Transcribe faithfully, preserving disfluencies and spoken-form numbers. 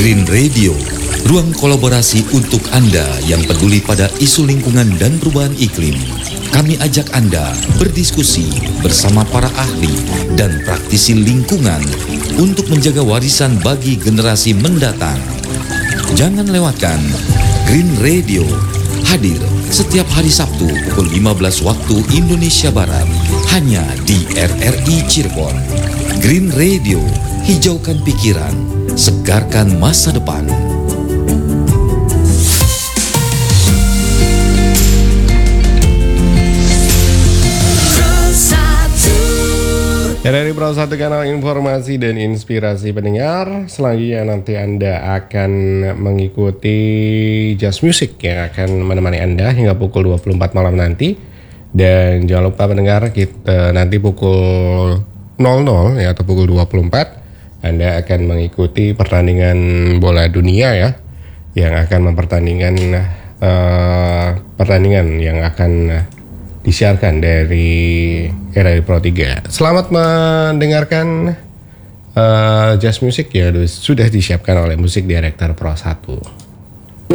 Green Radio, ruang kolaborasi untuk Anda yang peduli pada isu lingkungan dan perubahan iklim. Kami ajak Anda berdiskusi bersama para ahli dan praktisi lingkungan untuk menjaga warisan bagi generasi mendatang. Jangan lewatkan Green Radio, hadir setiap hari Sabtu pukul lima belas waktu Indonesia Barat, hanya di R R I Cirebon. Green Radio, hijaukan pikiran, segarkan masa depan. Dari Pro satu kanal informasi dan inspirasi pendengar. Selanjutnya nanti Anda akan mengikuti Just Music yang akan menemani Anda hingga pukul dua puluh empat malam nanti. Dan jangan lupa pendengar, kita nanti pukul nol nol ya, atau pukul dua puluh empat Anda akan mengikuti pertandingan bola dunia ya, yang akan mempertandingan uh, pertandingan yang akan disiarkan dari R R I Pro tiga. Selamat mendengarkan uh, Just Music ya, sudah disiapkan oleh Musik Director Pro satu.